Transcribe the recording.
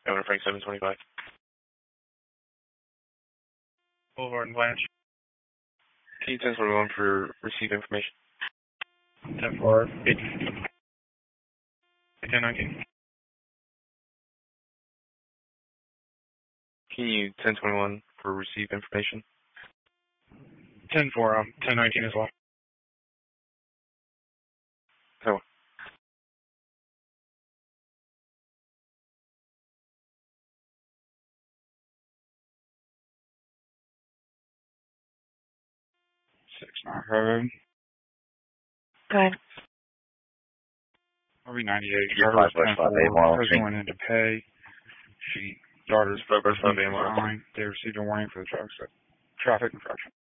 Governor Frank 725. Boulevard and Blanche. Can you 1021 for receive information? 10-4, 1019. Can you 1021 for receive information? 10-4, 1019 as well. Oh. Road. Go ahead. RV98. You're 5 West 5 A1. Person went into pay. She daughter's 5 West 5 A1. They received a warning for the traffic infraction.